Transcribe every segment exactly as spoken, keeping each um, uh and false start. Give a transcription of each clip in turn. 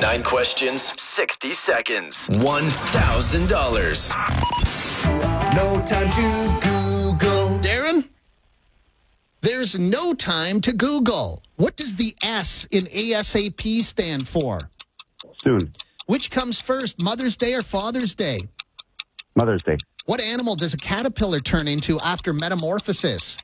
Nine questions, sixty seconds, one thousand dollars. No time to Google. Darren, there's no time to Google. What does the S in ASAP stand for? Soon. Which comes first, Mother's Day or Father's Day? Mother's Day. What animal does a caterpillar turn into after metamorphosis?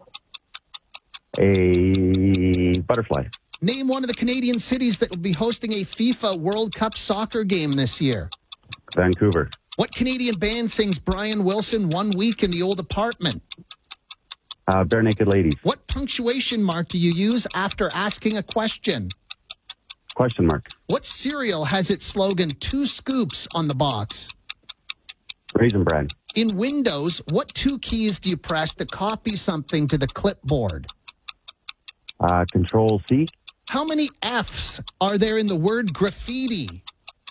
A butterfly. Name one of the Canadian cities that will be hosting a FIFA World Cup soccer game this year. Vancouver. What Canadian band sings Brian Wilson One Week in the Old Apartment? Uh, Bare Naked Ladies. What punctuation mark do you use after asking a question? Question mark. What cereal has its slogan, two scoops on the box? Raisin Bran. In Windows, what two keys do you press to copy something to the clipboard? Uh, Control C. How many F's are there in the word graffiti?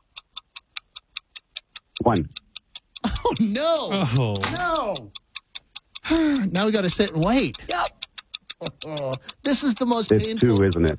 One. Oh, no. Oh. No. Now we got to sit and wait. Yep. Oh, this is the most It's painful. two, isn't it?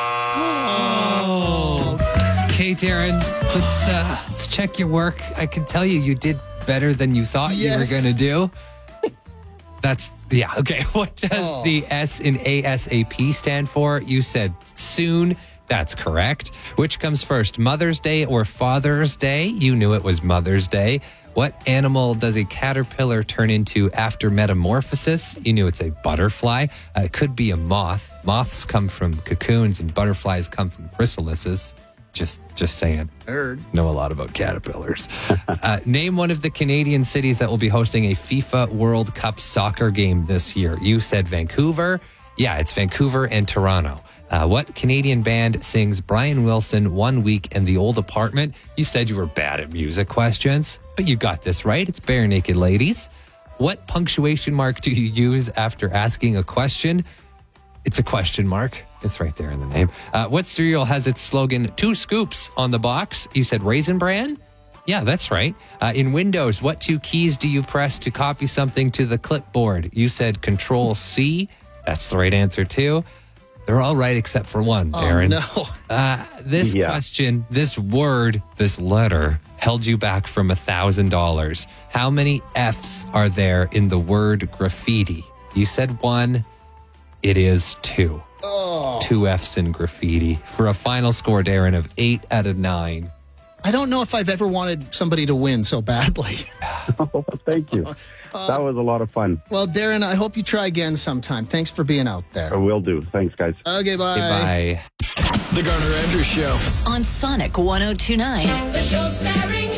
Oh. Okay, Darren, let's uh, let's check your work. I can tell you, you did better than you thought Yes. you were going to do. That's, yeah, okay. What does Oh. the S in ASAP stand for? You said soon. That's correct. Which comes first, Mother's Day or Father's Day? You knew it was Mother's Day. What animal does a caterpillar turn into after metamorphosis? You knew it's a butterfly. Uh, it could be a moth. Moths come from cocoons and butterflies come from chrysalises. Just just saying. Heard. Know a lot about caterpillars. uh, name one of the Canadian cities that will be hosting a FIFA World Cup soccer game this year. You said Vancouver. Yeah, it's Vancouver and Toronto. Uh, what Canadian band sings Brian Wilson One Week in the Old Apartment? You said you were bad at music questions, but you got this right. It's Bare Naked Ladies. What punctuation mark do you use after asking a question? It's a question mark. It's right there in the name. Uh, what cereal has its slogan, two scoops on the box? You said Raisin Bran? Yeah, that's right. Uh, in Windows, what two keys do you press to copy something to the clipboard? You said Control C. That's the right answer, too. They're all right except for one, Darren. Oh, no. Uh, this Yeah. question, this word, this letter held you back from one thousand dollars. How many F's are there in the word graffiti? You said one. It is two. Oh. Two F's in graffiti. For a final score, Darren, of eight out of nine. I don't know if I've ever wanted somebody to win so badly. Oh, thank you. That was a lot of fun. Well, Darren, I hope you try again sometime. Thanks for being out I there. will do. Thanks, guys. Okay, bye. Goodbye. The Garner Andrews Show. On Sonic one oh two point nine. The show starring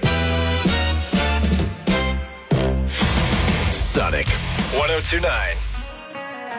you. Sonic one oh two point nine.